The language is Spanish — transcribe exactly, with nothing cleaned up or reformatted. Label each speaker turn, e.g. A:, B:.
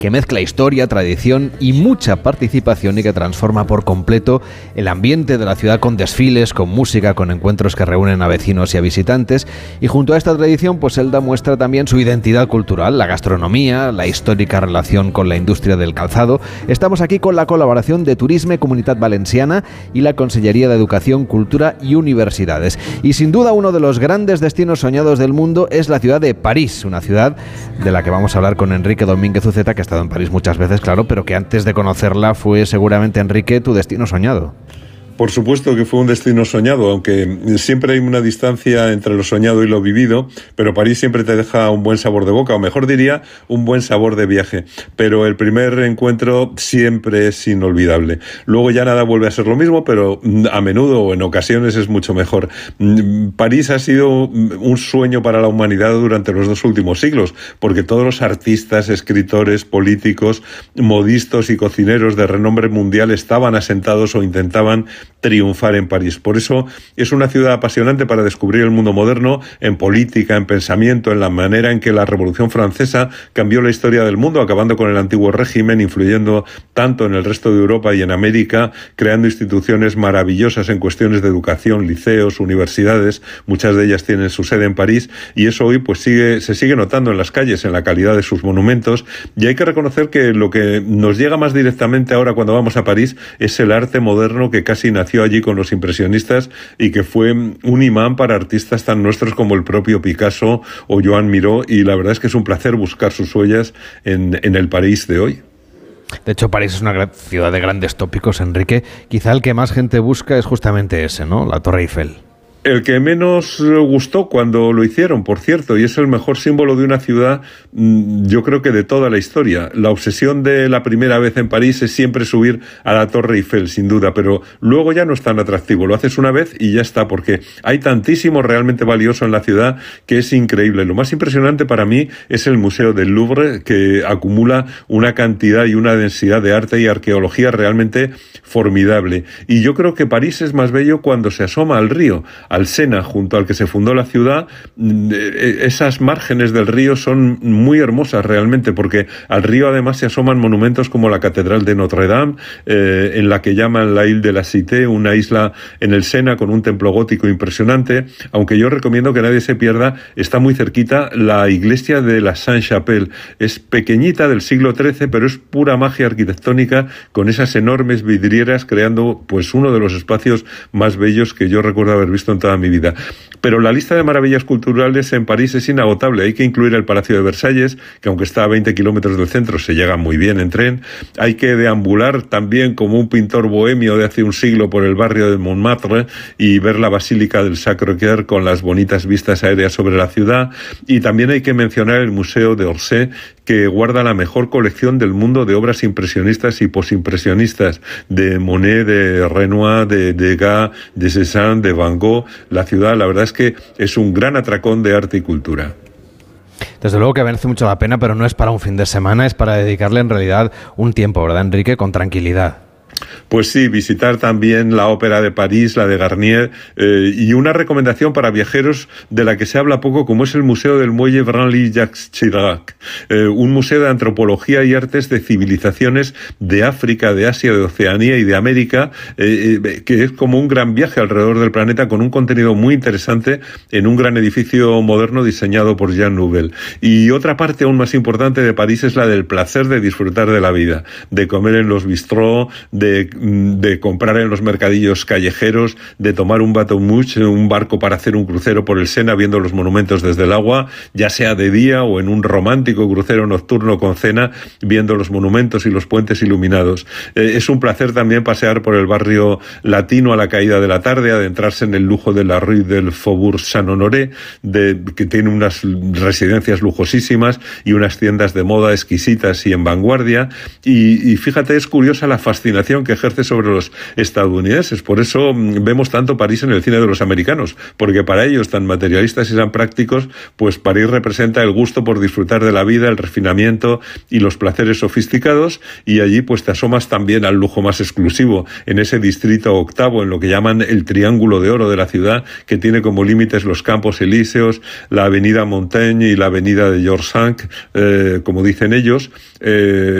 A: que mezcla historia, tradición y mucha participación y que transforma por completo el ambiente de la ciudad con desfiles, con música, con encuentros que reúnen a vecinos y a visitantes. Y junto a esta tradición, pues Elda muestra también su identidad cultural, la gastronomía, la histórica relación con la industria del calzado. Estamos aquí con la colaboración de Turisme Comunitat Valenciana y la Consellería de Educación, Cultura y Universidades. Y sin duda uno de los grandes destinos soñados del mundo es la ciudad de París, una ciudad de la que vamos a hablar con Enrique Domínguez Uceta, que ha estado en París muchas veces, claro, pero que antes de conocerla fue seguramente, Enrique, tu destino soñado.
B: Por supuesto que fue un destino soñado, aunque siempre hay una distancia entre lo soñado y lo vivido, pero París siempre te deja un buen sabor de boca, o mejor diría, un buen sabor de viaje. Pero el primer encuentro siempre es inolvidable. Luego ya nada vuelve a ser lo mismo, pero a menudo o en ocasiones es mucho mejor. París ha sido un sueño para la humanidad durante los dos últimos siglos, porque todos los artistas, escritores, políticos, modistos y cocineros de renombre mundial estaban asentados o intentaban triunfar en París. Por eso es una ciudad apasionante para descubrir el mundo moderno en política, en pensamiento, en la manera en que la Revolución Francesa cambió la historia del mundo, acabando con el antiguo régimen, influyendo tanto en el resto de Europa y en América, creando instituciones maravillosas en cuestiones de educación, liceos, universidades, muchas de ellas tienen su sede en París, y eso hoy pues sigue, se sigue notando en las calles, en la calidad de sus monumentos, y hay que reconocer que lo que nos llega más directamente ahora cuando vamos a París es el arte moderno que casi nació allí con los impresionistas y que fue un imán para artistas tan nuestros como el propio Picasso o Joan Miró, y la verdad es que es un placer buscar sus huellas en, en el París de hoy.
A: De hecho, París es una gran ciudad de grandes tópicos, Enrique. Quizá el que más gente busca es justamente ese, ¿no? La Torre Eiffel.
B: El que menos gustó cuando lo hicieron, por cierto, y es el mejor símbolo de una ciudad, yo creo que de toda la historia. La obsesión de la primera vez en París es siempre subir a la Torre Eiffel, sin duda, pero luego ya no es tan atractivo. Lo haces una vez y ya está, porque hay tantísimo realmente valioso en la ciudad que es increíble. Lo más impresionante para mí es el Museo del Louvre, que acumula una cantidad y una densidad de arte y arqueología realmente formidable. Y yo creo que París es más bello cuando se asoma al río, al Sena, junto al que se fundó la ciudad. Esas márgenes del río son muy hermosas realmente, porque al río además se asoman monumentos como la Catedral de Notre Dame, eh, en la que llaman la Ile de la Cité, una isla en el Sena con un templo gótico impresionante, aunque yo recomiendo que nadie se pierda, está muy cerquita la iglesia de la Sainte-Chapelle. Es pequeñita, del siglo trece, pero es pura magia arquitectónica, con esas enormes vidrieras, creando pues uno de los espacios más bellos que yo recuerdo haber visto en toda mi vida. Pero la lista de maravillas culturales en París es inagotable. Hay que incluir el Palacio de Versalles, que aunque está a veinte kilómetros del centro, se llega muy bien en tren. Hay que deambular también como un pintor bohemio de hace un siglo por el barrio de Montmartre y ver la Basílica del Sacré-Cœur con las bonitas vistas aéreas sobre la ciudad. Y también hay que mencionar el Museo de Orsay, que guarda la mejor colección del mundo de obras impresionistas y posimpresionistas, de Monet, de Renoir, de Degas, de Cézanne, de Van Gogh. La ciudad, la verdad es que es un gran atracón de arte y cultura.
A: Desde luego que merece mucho la pena, pero no es para un fin de semana, es para dedicarle en realidad un tiempo, ¿verdad, Enrique? Con tranquilidad.
B: Pues sí, visitar también la Ópera de París, la de Garnier, eh, y una recomendación para viajeros de la que se habla poco, como es el Museo del Muelle Branly-Jacques Chirac, eh, un museo de antropología y artes de civilizaciones de África, de Asia, de Oceanía y de América, eh, eh, que es como un gran viaje alrededor del planeta con un contenido muy interesante en un gran edificio moderno diseñado por Jean Nouvel. Y otra parte aún más importante de París es la del placer de disfrutar de la vida, de comer en los bistrós, de De, de comprar en los mercadillos callejeros, de tomar un bateau mouche, un barco para hacer un crucero por el Sena viendo los monumentos desde el agua, ya sea de día o en un romántico crucero nocturno con cena viendo los monumentos y los puentes iluminados. Eh, es un placer también pasear por el barrio latino a la caída de la tarde, adentrarse en el lujo de la Rue del Faubourg Saint-Honoré, de, que tiene unas residencias lujosísimas y unas tiendas de moda exquisitas y en vanguardia. Y, y fíjate, es curiosa la fascinación que que ejerce sobre los estadounidenses. Por eso vemos tanto París en el cine de los americanos, porque para ellos, tan materialistas y tan prácticos, pues París representa el gusto por disfrutar de la vida, el refinamiento y los placeres sofisticados, y allí pues te asomas también al lujo más exclusivo, en ese distrito octavo, en lo que llaman el Triángulo de Oro de la ciudad, que tiene como límites los Campos Elíseos, la avenida Montaigne y la avenida de Georges Cinq, eh, como dicen ellos, eh,